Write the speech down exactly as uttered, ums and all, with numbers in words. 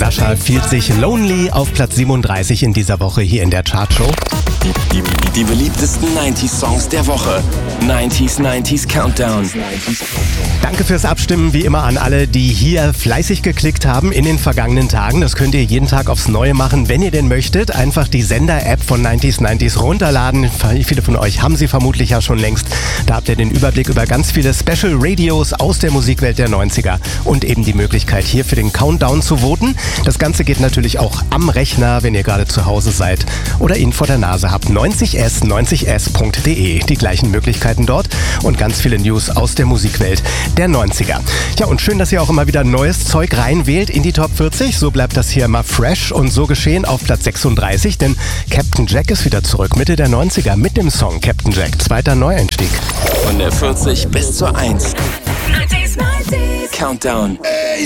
Sascha fühlt sich lonely auf Platz siebenunddreißig in dieser Woche hier in der Chartshow. Die, die, die beliebtesten neunzig Songs der Woche. neunzig neunzig Countdown. Danke fürs Abstimmen, wie immer an alle, die hier fleißig geklickt haben in den vergangenen Tagen. Das könnt ihr jeden Tag aufs Neue machen, wenn ihr denn möchtet. Einfach die Sender-App von neunzig neunzig runterladen. Viele von euch haben sie vermutlich ja schon längst. Da habt ihr den Überblick über ganz viele Special Radios aus der Musikwelt der neunziger und eben die Möglichkeit, hier für den Countdown zu voten. Das Ganze geht natürlich auch am Rechner, wenn ihr gerade zu Hause seid oder ihn vor der Nase habt. neunzig s neunzig s punkt de, die gleichen Möglichkeiten dort und ganz viele News aus der Musikwelt der neunziger. Ja, und schön, dass ihr auch immer wieder neues Zeug reinwählt in die Top vierzig. So bleibt das hier immer fresh und so geschehen auf Platz sechsunddreißig, denn Captain Jack ist wieder zurück, Mitte der neunziger mit dem Song Captain Jack, zweiter Neueinstieg. Von der vierzig bis zur eins. neunzig neunzig Countdown.